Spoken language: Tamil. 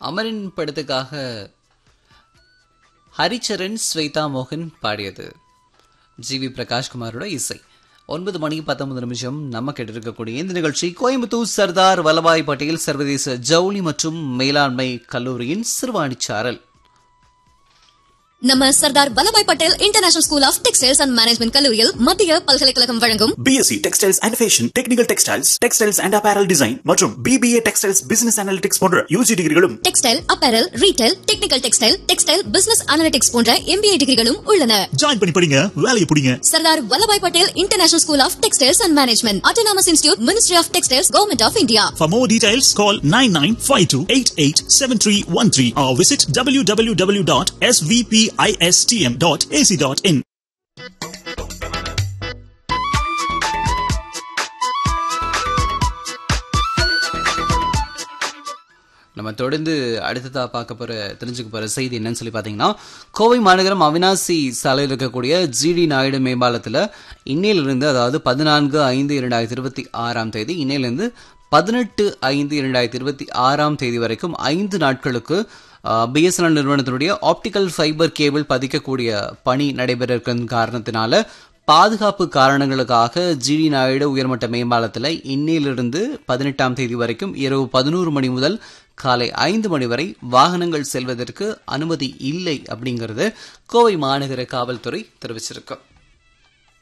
அமரின் படத்துக்காக ஹரிச்சரன் ஸ்வேதா மோகன் பாடியது. ஜிவி பிரகாஷ்குமாரோட இசை. 9:19 நம்ம கேட்டிருக்கக்கூடிய இந்த நிகழ்ச்சி கோயம்புத்தூர் சர்தார் வல்லபாய் பட்டேல் சர்வதேச ஜவுளி மற்றும் மேலாண்மை கல்லூரியின் சிறுவாணிச்சாரல். நம்ம Sardar Vallabhbhai Patel international school of textiles and management கல்லூரியில் மத்திய பல்கலைக்கழகம் வழங்கும் BSc textiles and fashion, technical textiles, textiles and apparel design மற்றும் BBA டெக்ஸ்டைல்ஸ் பிசினஸ் அனாலிட்டிக்ஸ் போன்ற UG டிகிரிகளும், textile, apparel, retail, technical textile business analytics போன்ற MBA டிகிரிகளும் உள்ளன. ஜாயின் பண்ணி படிங்க, வேலையை புடிங்க. Sardar Vallabhbhai Patel international school of textiles and management, autonomous institute, ministry of textiles, government of India. For more details, call 9952887313 or visit www.svpistm.ac.in. நம்ம தொடர்ந்து அடுத்ததா தெரிஞ்சுக்க போற செய்தி என்னன்னு சொல்லி பாத்தீங்கன்னா, கோவை மாநகரம் அவினாசி சாலையில் இருக்கக்கூடிய GD நாயுடு மேம்பாலத்தில் இன்னையிலிருந்து, அதாவது 14/5/2026 இன்னையிலிருந்து 18/5/2026 வரைக்கும் 5 நாட்களுக்கு BSNL நிறுவனத்தினுடைய ஆப்டிக்கல் ஃபைபர் கேபிள் பதிக்கக்கூடிய பணி நடைபெற இருக்கிற காரணத்தினால பாதுகாப்பு காரணங்களுக்காக GD நாயுடு உயர்மட்ட மேம்பாலத்தில் இன்னையிலிருந்து 18 வரைக்கும் இரவு 11 மணி முதல் காலை 5 மணி வரை வாகனங்கள் செல்வதற்கு அனுமதி இல்லை அப்படிங்கறது கோவை மாநகர காவல்துறை தெரிவிச்சிருக்கு.